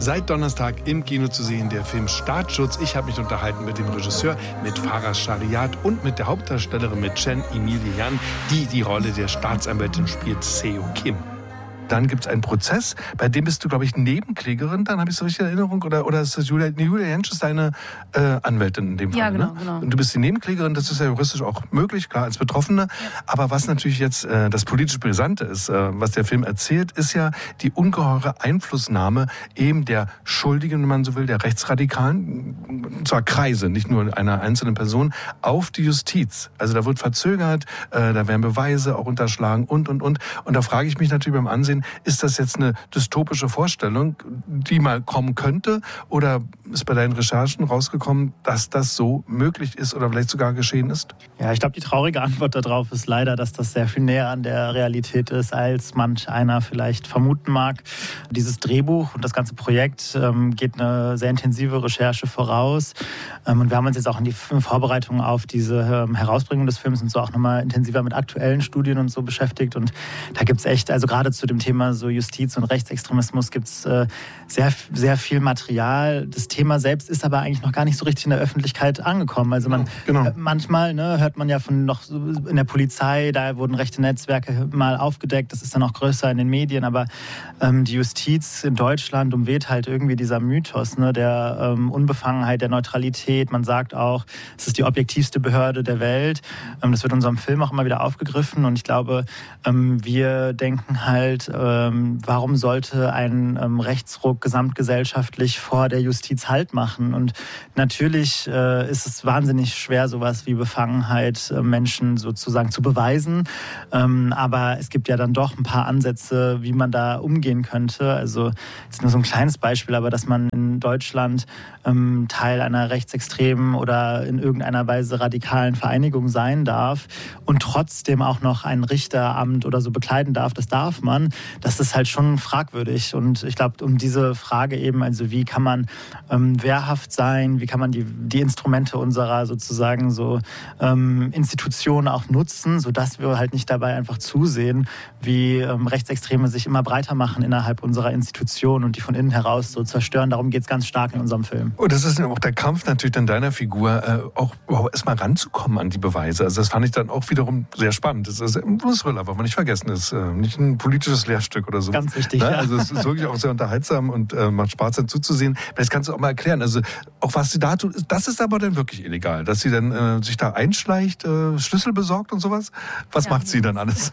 Seit Donnerstag im Kino zu sehen, der Film Staatsschutz. Ich habe mich unterhalten mit dem Regisseur, mit Faraz Shariat und mit der Hauptdarstellerin, mit Chen Emilie Yan, die die Rolle der Staatsanwältin spielt, Seo Kim. Dann gibt es einen Prozess, bei dem bist du, glaube ich, Nebenklägerin, dann habe ich so richtig in Erinnerung, oder ist das Julia Jentsch ist deine Anwältin in dem Fall, ja, genau, ne? genau. Und du bist die Nebenklägerin, das ist ja juristisch auch möglich, klar, als Betroffene. Ja. Aber was natürlich jetzt das politisch Brisante ist, was der Film erzählt, ist ja die ungeheure Einflussnahme eben der Schuldigen, wenn man so will, der Rechtsradikalen, und zwar Kreise, nicht nur einer einzelnen Person, auf die Justiz. Also da wird verzögert, da werden Beweise auch unterschlagen und. Und da frage ich mich natürlich beim Ansehen, ist das jetzt eine dystopische Vorstellung, die mal kommen könnte? Oder ist bei deinen Recherchen rausgekommen, dass das so möglich ist oder vielleicht sogar geschehen ist? Ja, ich glaube, die traurige Antwort darauf ist leider, dass das sehr viel näher an der Realität ist, als manch einer vielleicht vermuten mag. Dieses Drehbuch und das ganze Projekt geht eine sehr intensive Recherche voraus. Und wir haben uns jetzt auch in die Vorbereitung auf diese Herausbringung des Films und so auch nochmal intensiver mit aktuellen Studien und so beschäftigt. Und da gibt es echt, also gerade zu dem Thema so Justiz und Rechtsextremismus gibt es sehr, sehr viel Material. Das Thema selbst ist aber eigentlich noch gar nicht so richtig in der Öffentlichkeit angekommen. Also manchmal hört man ja von noch in der Polizei, da wurden rechte Netzwerke mal aufgedeckt, das ist dann auch größer in den Medien, aber die Justiz in Deutschland umweht halt irgendwie dieser Mythos, der Unbefangenheit, der Neutralität. Man sagt auch, es ist die objektivste Behörde der Welt. Das wird in unserem Film auch immer wieder aufgegriffen und ich glaube, wir denken halt, warum sollte ein Rechtsruck gesamtgesellschaftlich vor der Justiz Halt machen? Und natürlich ist es wahnsinnig schwer, sowas wie Befangenheit Menschen sozusagen zu beweisen. Aber es gibt ja dann doch ein paar Ansätze, wie man da umgehen könnte. Also jetzt nur so ein kleines Beispiel, aber dass man in Deutschland Teil einer rechtsextremen oder in irgendeiner Weise radikalen Vereinigung sein darf und trotzdem auch noch ein Richteramt oder so bekleiden darf, das darf man. Das ist halt schon fragwürdig. Und ich glaube, um diese Frage eben, also wie kann man wehrhaft sein, wie kann man die Instrumente unserer sozusagen so Institutionen auch nutzen, sodass wir halt nicht dabei einfach zusehen, wie Rechtsextreme sich immer breiter machen innerhalb unserer Institutionen und die von innen heraus so zerstören. Darum geht es ganz stark in unserem Film. Und das ist auch der Kampf natürlich in deiner Figur, auch erstmal ranzukommen an die Beweise. Also das fand ich dann auch wiederum sehr spannend. Das ist ein Thriller, was man nicht vergessen ist. Nicht ein politisches Lehrstück oder so. Ganz wichtig, ja. Ja. Also es ist wirklich auch sehr unterhaltsam und macht Spaß, dann zuzusehen. Das kannst du auch mal erklären. Also auch was sie da tut, das ist aber dann wirklich illegal. Dass sie dann sich da einschleicht, Schlüssel besorgt und sowas. Was macht sie dann alles?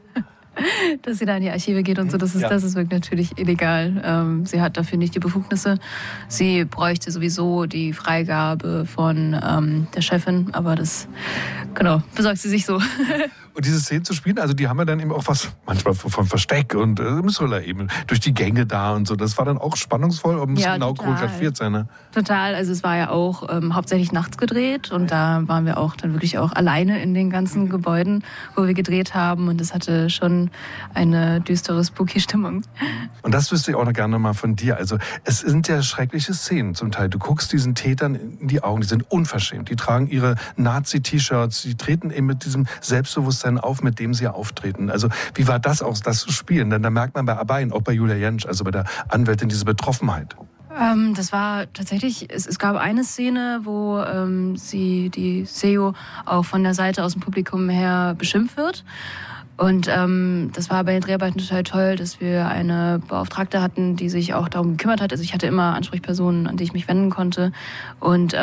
Dass sie da in die Archive geht und so, das ist wirklich natürlich illegal. Sie hat dafür nicht die Befugnisse. Sie bräuchte sowieso die Freigabe von der Chefin, aber das, besorgt sie sich so. Und diese Szenen zu spielen, also die haben ja dann eben auch was, manchmal von Versteck und im Thriller eben, durch die Gänge da und so. Das war dann auch spannungsvoll, aber muss genau choreografiert sein, ne? Total, also es war ja auch hauptsächlich nachts gedreht und da waren wir auch dann wirklich auch alleine in den ganzen Gebäuden, wo wir gedreht haben und das hatte schon eine düstere, spooky Stimmung. Und das wüsste ich auch noch gerne mal von dir. Also es sind ja schreckliche Szenen zum Teil. Du guckst diesen Tätern in die Augen, die sind unverschämt. Die tragen ihre Nazi-T-Shirts, die treten eben mit diesem Selbstbewusstsein auf, mit dem sie auftreten. Also wie war das auch, das zu spielen? Denn da merkt man bei Abayin, auch bei Julia Jentsch, also bei der Anwältin, diese Betroffenheit. Das war tatsächlich, es gab eine Szene, wo die Seo auch von der Seite aus dem Publikum her beschimpft wird. Und das war bei den Dreharbeiten total toll, dass wir eine Beauftragte hatten, die sich auch darum gekümmert hat. Also ich hatte immer Ansprechpersonen, an die ich mich wenden konnte. Und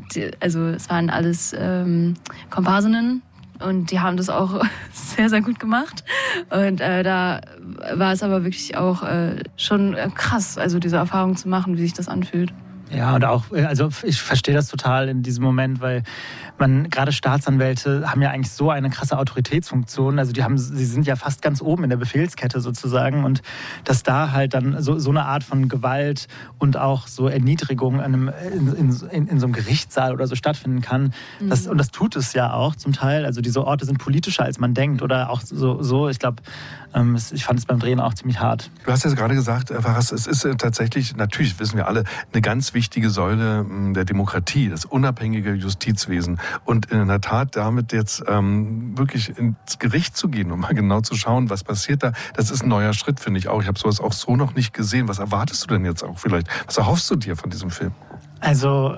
es waren alles Komparsinnen. Und die haben das auch sehr, sehr gut gemacht. Und da war es aber wirklich auch schon krass, also diese Erfahrung zu machen, wie sich das anfühlt. Ja, und auch, also ich verstehe das total in diesem Moment, weil gerade Staatsanwälte haben ja eigentlich so eine krasse Autoritätsfunktion. Also sie sind ja fast ganz oben in der Befehlskette sozusagen. Und dass da halt dann so eine Art von Gewalt und auch so Erniedrigung in so einem Gerichtssaal oder so stattfinden kann. Und das tut es ja auch zum Teil. Also diese Orte sind politischer, als man denkt. Oder auch so. Ich glaube, ich fand es beim Drehen auch ziemlich hart. Du hast jetzt gerade gesagt, Faraz, es ist tatsächlich, natürlich wissen wir alle, eine ganz wichtige Säule der Demokratie, das unabhängige Justizwesen. Und in der Tat damit jetzt wirklich ins Gericht zu gehen und mal genau zu schauen, was passiert da, das ist ein neuer Schritt, finde ich auch. Ich habe sowas auch so noch nicht gesehen. Was erwartest du denn jetzt auch vielleicht? Was erhoffst du dir von diesem Film? Also,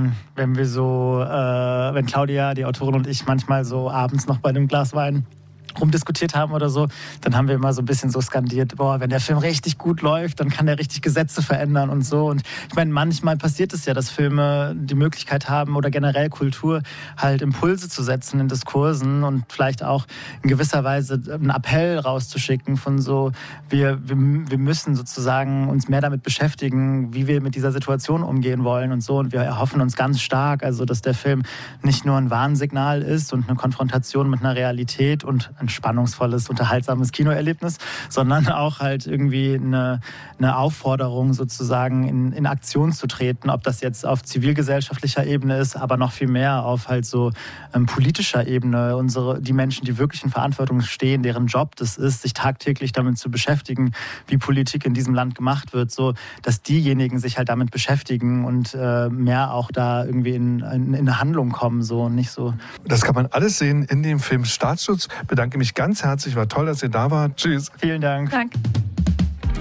wenn Claudia, die Autorin, und ich manchmal so abends noch bei einem Glas Wein rumdiskutiert haben oder so, dann haben wir immer so ein bisschen so skandiert, boah, wenn der Film richtig gut läuft, dann kann der richtig Gesetze verändern und so. Und ich meine, manchmal passiert es ja, dass Filme die Möglichkeit haben oder generell Kultur halt Impulse zu setzen in Diskursen und vielleicht auch in gewisser Weise einen Appell rauszuschicken von so, wir müssen sozusagen uns mehr damit beschäftigen, wie wir mit dieser Situation umgehen wollen und so. Und wir erhoffen uns ganz stark, also dass der Film nicht nur ein Warnsignal ist und eine Konfrontation mit einer Realität und ein spannungsvolles, unterhaltsames Kinoerlebnis, sondern auch halt irgendwie eine Aufforderung sozusagen in Aktion zu treten, ob das jetzt auf zivilgesellschaftlicher Ebene ist, aber noch viel mehr auf halt so politischer Ebene. Die Menschen, die wirklich in Verantwortung stehen, deren Job das ist, sich tagtäglich damit zu beschäftigen, wie Politik in diesem Land gemacht wird, so dass diejenigen sich halt damit beschäftigen und mehr auch da irgendwie in eine Handlung kommen, so und nicht so. Das kann man alles sehen in dem Film Staatsschutz. Bedanke mich ganz herzlich, war toll, dass ihr da wart. Tschüss. Vielen Dank. Danke.